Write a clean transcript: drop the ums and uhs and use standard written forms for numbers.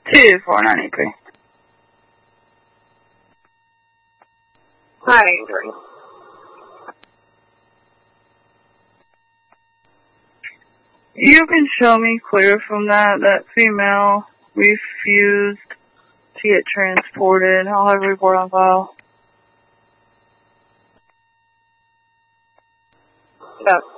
2493. Hi. You can show me clear from that. That female refused to get transported. I'll have a report on file. About